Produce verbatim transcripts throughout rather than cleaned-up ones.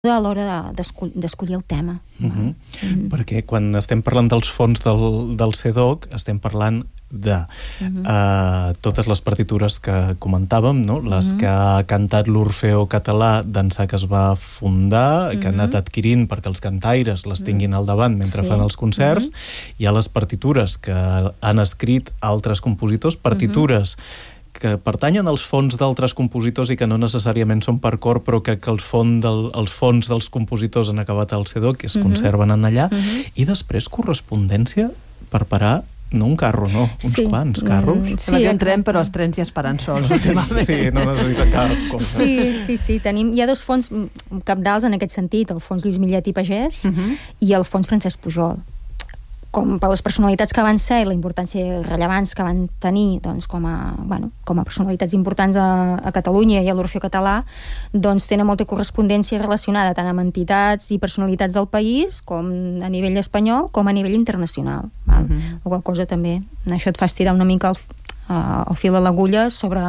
a l'hora d'escollir el tema. Uh -huh. uh -huh. Perquè quan estem parlant dels fons del, del CEDOC estem parlant de uh -huh. uh, totes les partitures que comentàvem, no? Les uh -huh. que ha cantat l'Orfeó Català d'ençà que es va fundar, uh -huh. que han anat adquirint perquè els cantaires les tinguin al davant mentre sí. fan els concerts. Uh -huh. Hi ha les partitures que han escrit altres compositors, partitures uh -huh. que pertanyen als fons d'altres compositors i que no necessàriament són per cor, però que, que el fons del, els fons dels compositors han acabat al CEDOC, que es uh -huh. conserven en allà, uh -huh. i després correspondència per parar no un carro, no, uns sí. quants carros. Mm, sí, sí, un tren, però els trens ja es paren sols últimament. Sí, no necessita cap cosa. Sí, sí, sí. Tenim, hi ha dos fons cabdals en aquest sentit, el fons Lluís Millet i Pagès uh -huh. i el fons Francesc Pujol. Com per les personalitats que van ser i la importància rellevants que van tenir doncs, com, a, bueno, com a personalitats importants a, a Catalunya i a l'Orfeó Català, doncs tenen molta correspondència relacionada tant amb entitats i personalitats del país com a nivell espanyol com a nivell internacional. Val? Uh-huh. La qual cosa també, això et fa estirar una mica el, uh, el fil a l'agulla sobre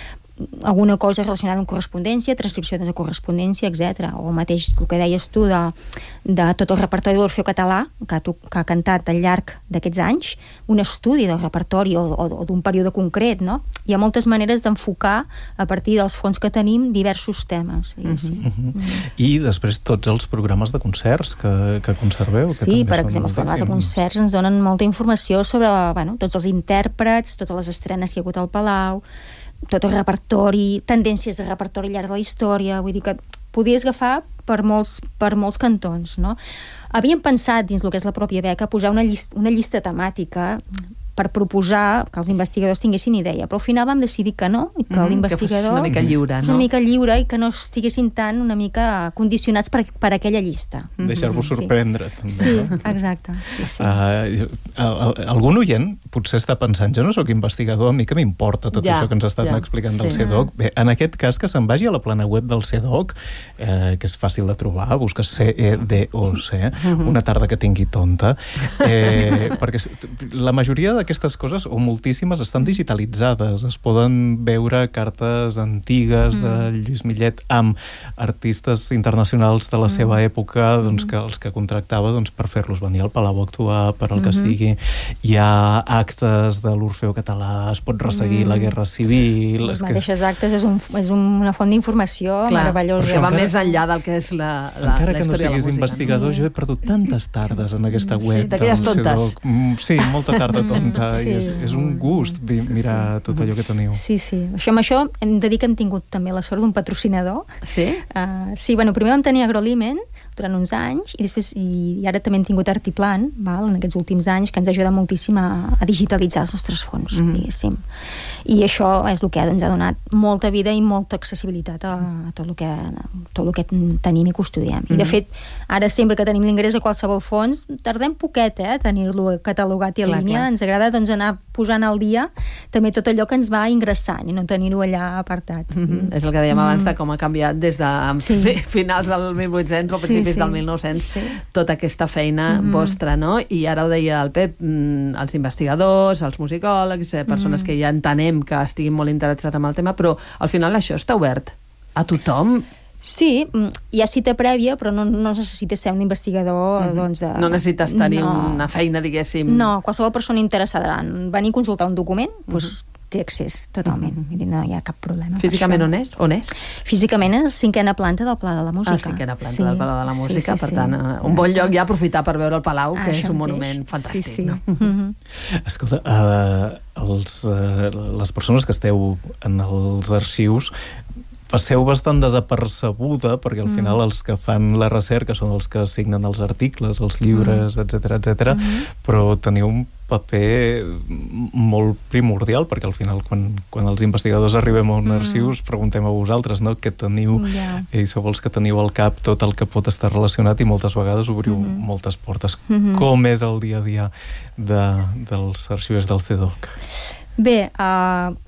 alguna cosa relacionada amb correspondència, transcripció de correspondència, etcètera. O mateix el que deies tu de, de tot el repertori de l'Orfeó Català que, tu, que ha cantat al llarg d'aquests anys, un estudi del repertori o, o, o d'un període concret, no? Hi ha moltes maneres d'enfocar a partir dels fons que tenim diversos temes. Uh-huh. Sí. Uh-huh. Uh-huh. I després tots els programes de concerts que, que conserveu. Sí, que per exemple, els programes de concerts ens donen molta informació sobre, bueno, tots els intèrprets, totes les estrenes que hi ha hagut al Palau, tot el repertori, tendències de repertori al llarg de la història, vull dir que podies agafar per molts, per molts cantons, no? Havíem pensat, dins el que és la pròpia beca, posar una llista, una llista temàtica per proposar que els investigadors tinguessin idea, però al final vam decidir que no, i que mm, l'investigador... Que fos una mica lliure, no? Una mica lliure i que no estiguessin tan una mica condicionats per, per aquella llista. Deixar-vos sí. sorprendre, també. Sí, exacte. Sí, sí. Uh, algun oient potser està pensant, jo no sóc investigador, a mi que m'importa tot ja, això que ens estan ja, explicant sí. del CEDOC. Bé, en aquest cas que se'n vagi a la plana web del CEDOC, eh, que és fàcil de trobar, busca C E D O C, una tarda que tingui tonta, eh, perquè la majoria de aquestes coses, o moltíssimes, estan digitalitzades. Es poden veure cartes antigues mm. de Lluís Millet amb artistes internacionals de la mm. seva època, doncs, que els que contractava doncs, per fer-los venir al Palau a actuar, per al que mm-hmm. sigui. Hi ha actes de l'Orfeó Català, es pot resseguir mm. la Guerra Civil... Les mateixes que... actes és, un, és una font d'informació meravellosa. Perquè va encara, més enllà del que és la, la, encara la història de la música. Encara que no siguis investigador, sí. jo he perdut tantes tardes en aquesta web. Sí, d'aquelles tontes. Sí, molta tarda tonta. Sí. I és, és un gust mirar tot allò que teniu. Sí, sí. Això, amb això hem de dir que hem tingut també la sort d'un patrocinador. Sí? Uh, sí, bueno, primer vam tenir Agrolimen durant uns anys i després i, i ara també hem tingut Artiplan, val, en aquests últims anys, que ens ajuda moltíssim a, a digitalitzar els nostres fons, mm-hmm. diguéssim. I això és el que doncs, ha donat molta vida i molta accessibilitat a, a tot el que, tot el que tenim i custodiem. Mm-hmm. I de fet, ara sempre que tenim l'ingrés a qualsevol fons, tardem poquet, eh, a tenir-lo catalogat i en línia. Clar. Ens agrada doncs, anar posant al dia també tot allò que ens va ingressant i no tenir-ho allà apartat. Mm-hmm. És el que dèiem mm. abans de com ha canviat des de sí. finals del mil vuit-cents o principis sí, sí. del mil nou-cents sí. tota aquesta feina mm-hmm. vostra, no? I ara ho deia el Pep, mm, els investigadors, els musicòlegs, eh, persones mm-hmm. que ja entenem que estiguin molt interessats en el tema, però al final això està obert a tothom. Sí, hi ha cita prèvia, però no, no necessites ser un investigador, mm-hmm. doncs... De... No necessites tenir no. una feina, diguéssim... No, qualsevol persona interessada en venir a consultar un document, mm-hmm. doncs té accés totalment. Mm-hmm. No hi ha cap problema. Físicament on és? On és? Físicament és cinquena planta del Palau de la Música. Ah, cinquena planta sí. del Palau de la Música, sí, sí, per tant, sí. un bon lloc ja aprofitar per veure el Palau, que ah, és un monument fantàstic. Sí, sí. No? Mm-hmm. Escolta, uh, els, uh, les persones que esteu en els arxius passeu bastant desapercebuda, perquè al final els que fan la recerca són els que signen els articles, els llibres, etcètera, etcètera, però teniu un paper molt primordial, perquè al final quan, quan els investigadors arribem a un mm. arxiu us preguntem a vosaltres, no?, què teniu, yeah. i sou els que teniu al cap tot el que pot estar relacionat i moltes vegades obriu mm-hmm. moltes portes. Mm-hmm. Com és el dia a dia de, dels arxius del CEDOC? Bé, uh,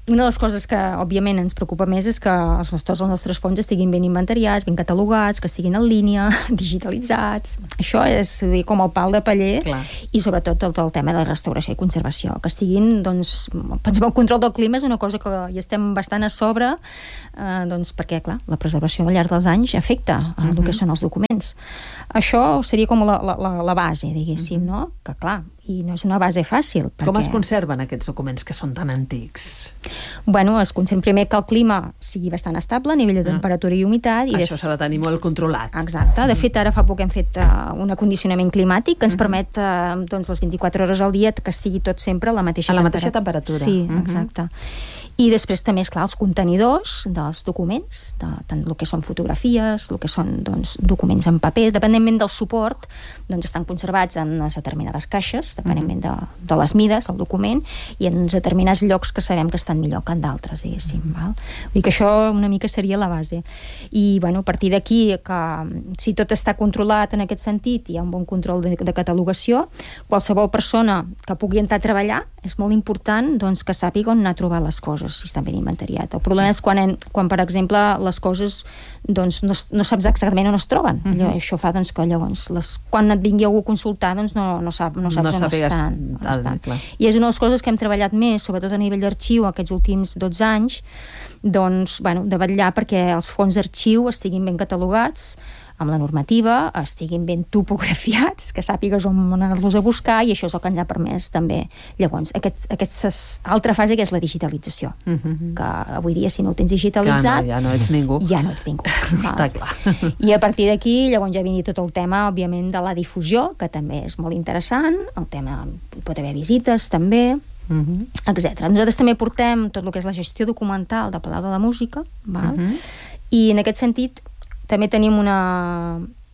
una de les coses que, òbviament, ens preocupa més és que els nostres, els nostres fons estiguin ben inventariats, ben catalogats, que estiguin en línia, digitalitzats. Això és dir, com el pal de paller. Clar. I sobretot el, el tema de la restauració i conservació, que estiguin, doncs, pensem, el control del clima és una cosa que hi estem bastant a sobre, eh, doncs, perquè, clar, la preservació al llarg dels anys afecta uh, el que són els documents. Això seria com la, la, la base, diguéssim, uh-huh. no? Que, clar, i no és una base fàcil. Perquè... Com es conserven aquests documents que són tan antics? Bueno, es conserva primer que el clima sigui bastant estable a nivell de temperatura ah. i humitat. I Això des... s'ha de tenir molt controlat. Exacte. De fet, ara fa poc hem fet uh, un acondicionament climàtic que ens uh-huh. permet uh, doncs, les vint-i-quatre hores al dia que estigui tot sempre a la mateixa temperatura. A la temperatura. mateixa temperatura. Sí, uh-huh. exacte. I després també, esclar, els contenidors dels documents, de, tant el que són fotografies, el que són doncs, documents en paper, dependentment del suport, doncs estan conservats en unes determinades caixes, dependentment de, de les mides, el document, i en determinats llocs que sabem que estan millor que en d'altres, diguéssim. Val? Vull dir que això una mica seria la base. I, bueno, a partir d'aquí, que si tot està controlat en aquest sentit, hi ha un bon control de, de catalogació, qualsevol persona que pugui entrar a treballar, és molt important doncs, que sàpiga on anar a trobar les coses, si estan ben inventariat. El problema és quan, en, quan per exemple, les coses doncs, no, no saps exactament on es troben. Uh-huh. Allò, això fa doncs, que llavors, les, quan et vingui algú a consultar, doncs, no, no, sap, no saps no on estan. On estan. I és una de les coses que hem treballat més, sobretot a nivell d'arxiu, aquests últims dotze anys, doncs, bueno, de vetllar perquè els fons d'arxiu estiguin ben catalogats, amb la normativa, estiguin ben topografiats, que sàpigues on anar-los a buscar, i això és el que ens ha permès també. Llavors, aquest, aquesta altra fase que és la digitalització, uh-huh. que avui dia si no ho tens digitalitzat... Ja no, ja no ets ningú. Ja no ets ningú. Està clar. I a partir d'aquí, llavors ja vindria tot el tema, òbviament, de la difusió, que també és molt interessant, el tema, pot haver visites també, uh-huh. etcètera. Nosaltres també portem tot el que és la gestió documental del Palau de la Música, val? Uh-huh. I en aquest sentit també tenim una,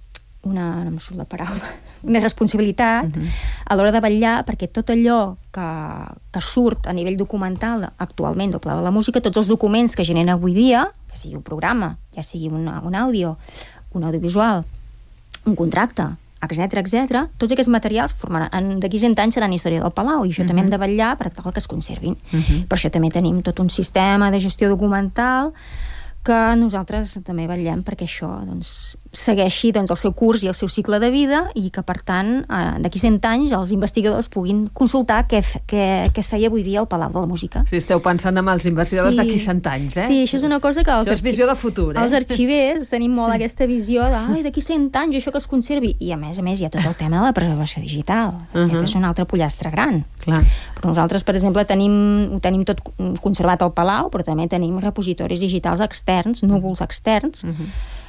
una no em surt la paraula, una responsabilitat uh-huh. a l'hora de vetllar perquè tot allò que, que surt a nivell documental actualment del Palau de la Música, tots els documents que generen avui dia, ja sigui un programa, ja sigui una, un àudio, un audiovisual, un contracte, etcètera, etcètera, tots aquests materials formaran, d'aquí cent anys seran història del Palau, i això uh-huh. també hem de vetllar per tal que es conservin. Uh-huh. Per això també tenim tot un sistema de gestió documental que nosaltres també vetllem perquè això doncs, segueixi doncs, el seu curs i el seu cicle de vida i que, per tant, eh, d'aquí cent anys els investigadors puguin consultar què, què, què es feia avui dia al Palau de la Música. Sí, esteu pensant en els investigadors sí. d'aquí cent anys, eh? Sí, això és una cosa que... Els això és visió de futur, eh? Els arxivers tenim molt sí. aquesta visió de ai, d'aquí cent anys això que es conservi. I, a més a més, hi ha tot el tema de la preservació digital. Uh-huh. Aquest és un altre pollastre gran. Clar. Però nosaltres, per exemple, tenim, ho tenim tot conservat al Palau, però també tenim repositoris digitals externs, núvols externs, uh-huh.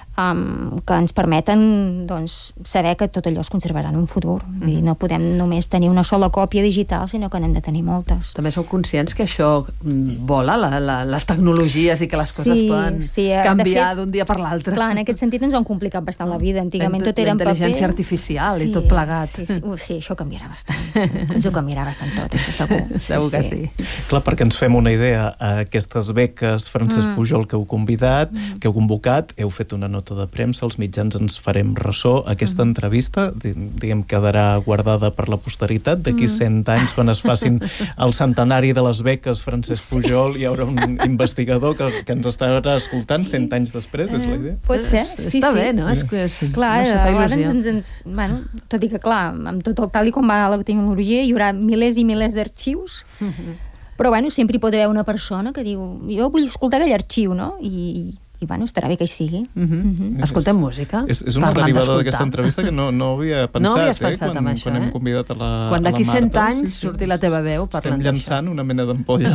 um, que ens permeten doncs, saber que tot allò es conservarà en un futur. Mm-hmm. Vull dir, no podem només tenir una sola còpia digital, sinó que n'hem de tenir moltes. També sou conscients que això vola, la, la, les tecnologies, i que les coses sí, poden sí, canviar d'un dia per l'altre? Clar, en aquest sentit ens ho han complicat bastant la vida. Antigament tot era en paper. La intel·ligència artificial sí, i tot plegat. Sí, sí, Uf, sí, això canviarà bastant. Ens ho canviarà bastant tot, això segur. Segur sí, que sí. sí. Clar, perquè ens fem una idea, aquestes beques Francesc mm. Pujol que heu convidat, mm. que heu convocat, heu fet una nota de premsa, els mitjans ens farem ressò. Aquesta mm. entrevista, diguem, quedarà guardada per la posteritat. D'aquí mm. cent anys, quan es facin el centenari de les beques Francesc sí. Pujol, hi haurà un investigador que, que ens estarà escoltant sí. cent anys després, és la idea? Pot ser, sí, Està sí. bé, no? És que és, clar, no a vegades ens, ens, bueno, tot i que, clar, amb tot el tal i com va la tecnologia, hi haurà milers i milers d'arxius, mm-hmm. però, bueno, sempre hi pot haver una persona que diu, jo vull escoltar aquell arxiu, no? I, i bueno, estarà bé que hi sigui. Mm-hmm. Mm-hmm. Escoltem música. És, és una derivada d'aquesta entrevista que no, no havia pensat, no havies pensat eh? Quan, en això, quan hem eh? convidat a la, quan d'aquí cent anys sí, sí, surti la teva veu parlant d'això. Estem llançant una mena d'ampolla.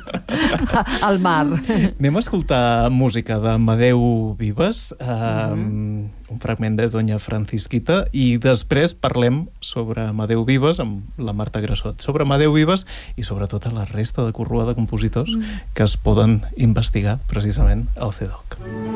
Al mar. Anem a escoltar música d'Amadeu Vives, eh, mm-hmm. un fragment de Doña Francisquita, i després parlem sobre Amadeu Vives amb la Marta Grassot, sobre Amadeu Vives i sobretot a la resta de corrua de compositors mm. que es poden investigar precisament al C E D O C.